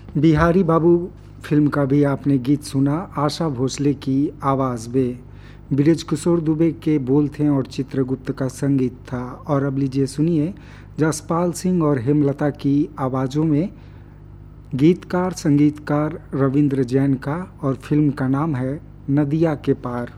बिहारी बाबू फिल्म का भी आपने गीत सुना, आशा भोसले की आवाज़ में। ब्रिज किशोर दुबे के बोल थे और चित्रगुप्त का संगीत था। और अब लीजिए सुनिए जसपाल सिंह और हेमलता की आवाज़ों में गीतकार संगीतकार रविंद्र जैन का, और फिल्म का नाम है नदिया के पार।